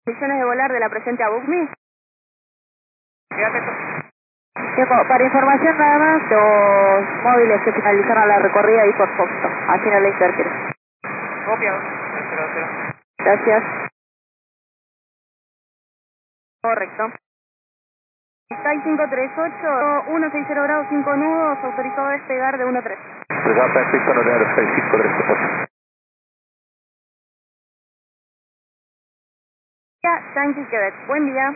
Condiciones de volar de la presente a Bookme. Quédate. Para información nada más, los móviles que finalizaron la recorrida y por Foxto, así no le interfiere. Copiado. Gracias. Correcto. Sky 538, 160 grados 5 nudos, autorizado a despegar de 13. Despegar 6 de Sky 538. Yankee Quebec, buen día.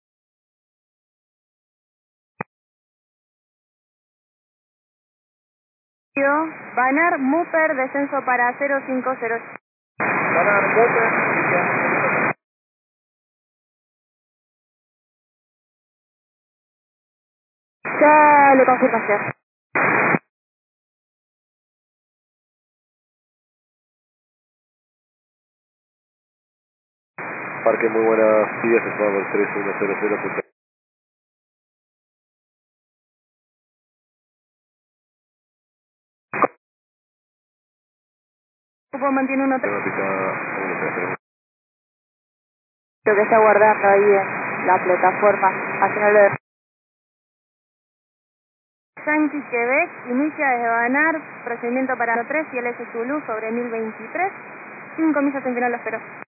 Banar Muper, descenso para 050. Banar Muper. Ya le confirmación. Parque, muy buenos días, estamos el 3100. Grupo mantiene 13. Temática. Lo que está guardando ahí en la plataforma, haciéndolo de Yankee Quebec, inicia desde Banar, procedimiento para 3 y el S Zulu sobre 1023. 5 millas en final lo espero.